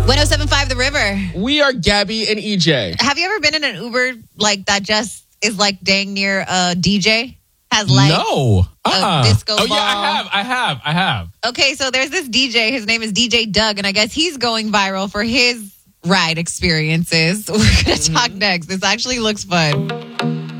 107.5 The River. We are Gabby and EJ. Have you ever been in an Uber like that just is like dang near a DJ? Has like No. a disco ball? Oh, yeah, I have. Okay, so there's this DJ. His name is DJ Doug, and I guess he's going viral for his ride experiences. We're going to talk next. This actually looks fun.